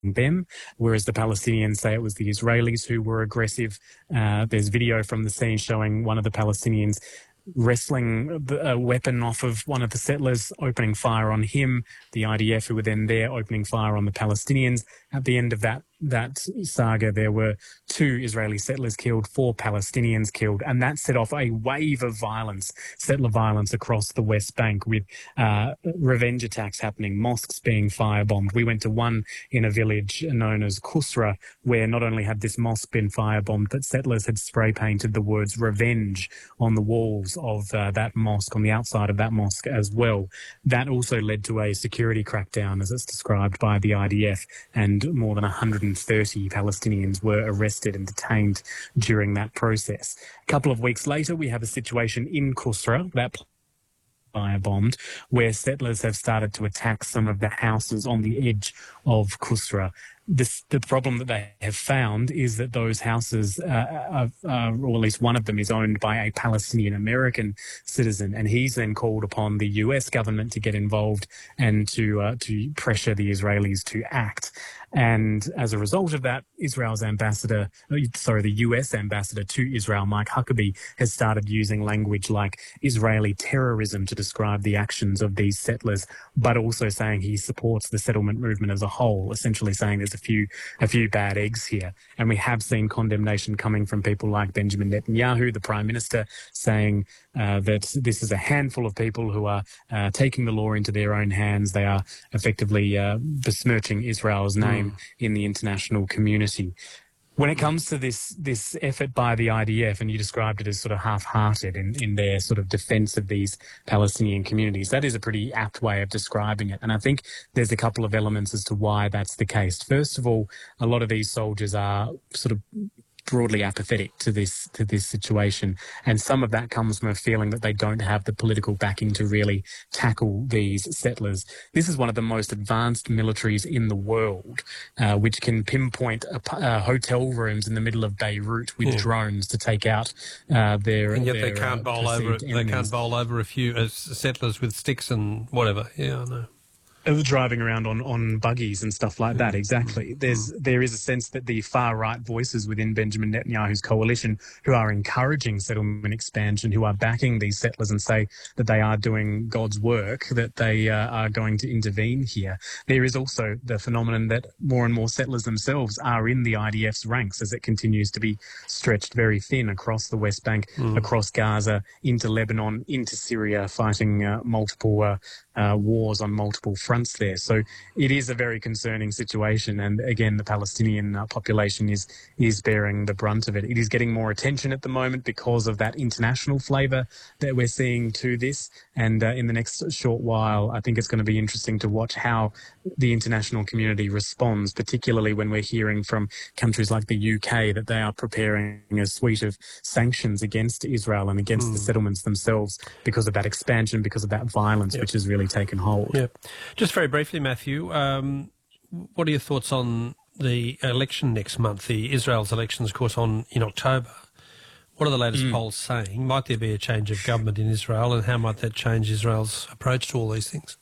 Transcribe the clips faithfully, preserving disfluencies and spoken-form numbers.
them, whereas the Palestinians say it was the Israelis who were aggressive. Uh, there's video from the scene showing one of the Palestinians wrestling a weapon off of one of the settlers, opening fire on him. The I D F, who were then there, opening fire on the Palestinians. At the end of that that saga, there were two Israeli settlers killed, four Palestinians killed, and that set off a wave of violence, settler violence across the West Bank, with uh, revenge attacks happening, mosques being firebombed. We went to one in a village known as Kusra, where not only had this mosque been firebombed, but settlers had spray painted the words "revenge" on the walls of uh, that mosque, on the outside of that mosque as well. That also led to a security crackdown, as it's described by the I D F, and more than one hundred thirty Palestinians were arrested and detained during that process. A couple of weeks later, we have a situation in Kusra, that firebombed, where settlers have started to attack some of the houses on the edge of Kusra. This, the problem that they have found is that those houses, uh, are, uh, or at least one of them, is owned by a Palestinian-American citizen, and he's then called upon the U S government to get involved and to uh, to pressure the Israelis to act. And as a result of that, Israel's ambassador, sorry, the U S ambassador to Israel, Mike Huckabee, has started using language like Israeli terrorism to describe the actions of these settlers, but also saying he supports the settlement movement as a whole, essentially saying there's a few a few bad eggs here. And we have seen condemnation coming from people like Benjamin Netanyahu, the Prime Minister, saying uh, that this is a handful of people who are uh, taking the law into their own hands. They are effectively uh, besmirching Israel's name mm. in the international community. When it comes to this this effort by the I D F, and you described it as sort of half-hearted in, in their sort of defence of these Palestinian communities, that is a pretty apt way of describing it. And I think there's a couple of elements as to why that's the case. First of all, a lot of these soldiers are sort of broadly apathetic to this to this situation, and some of that comes from a feeling that they don't have the political backing to really tackle these settlers. This is one of the most advanced militaries in the world, uh, which can pinpoint a, uh, hotel rooms in the middle of Beirut with yeah. drones to take out uh, their. And yet their, they can't uh, bowl over. enemies. They can't bowl over a few uh, settlers with sticks and whatever. Yeah, I know. Driving around on, on buggies and stuff like that, exactly. There's there is a sense that the far-right voices within Benjamin Netanyahu's coalition, who are encouraging settlement expansion, who are backing these settlers and say that they are doing God's work, that they uh, are going to intervene here. There is also the phenomenon that more and more settlers themselves are in the I D F's ranks as it continues to be stretched very thin across the West Bank, mm. across Gaza, into Lebanon, into Syria, fighting uh, multiple uh, uh, wars on multiple fronts there. So it is a very concerning situation, and again, the Palestinian uh, population is is bearing the brunt of it. It is getting more attention at the moment because of that international flavour that we're seeing to this, and uh, in the next short while, I think it's going to be interesting to watch how the international community responds, particularly when we're hearing from countries like the U K that they are preparing a suite of sanctions against Israel and against mm. the settlements themselves because of that expansion, because of that violence, yep. which has really taken hold. Yep. Just very briefly, Matthew, um, what are your thoughts on the election next month? The Israel's elections, of course, on in October. What are the latest mm. polls saying? Might there be a change of government in Israel, and how might that change Israel's approach to all these things?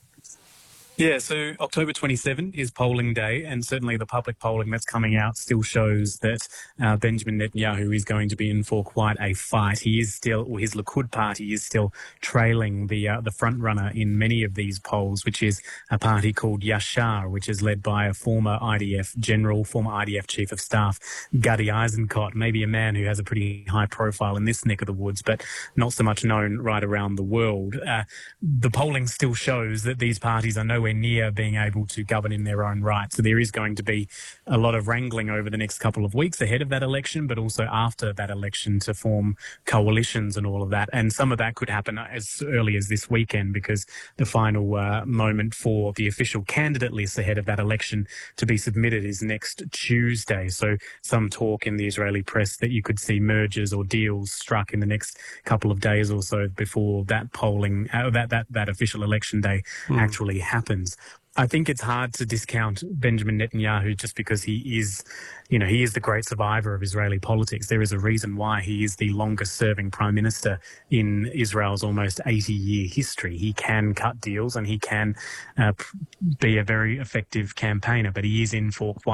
Yeah, so October twenty-seventh is polling day, and certainly the public polling that's coming out still shows that uh, Benjamin Netanyahu is going to be in for quite a fight. He is still, or his Likud party is still trailing the uh, the front runner in many of these polls, which is a party called Yashar, which is led by a former I D F general, former I D F chief of staff, Gadi Eisenkot, maybe a man who has a pretty high profile in this neck of the woods, but not so much known right around the world. Uh, the polling still shows that these parties are nowhere near being able to govern in their own right. So there is going to be a lot of wrangling over the next couple of weeks ahead of that election, but also after that election to form coalitions and all of that. And some of that could happen as early as this weekend, because the final uh, moment for the official candidate list ahead of that election to be submitted is next Tuesday. So some talk in the Israeli press that you could see mergers or deals struck in the next couple of days or so before that polling, uh, that, that, that official election day mm. actually happens. I think it's hard to discount Benjamin Netanyahu just because he is, you know, he is the great survivor of Israeli politics. There is a reason why he is the longest serving prime minister in Israel's almost eighty year history. He can cut deals and he can uh, be a very effective campaigner, but he is in for quite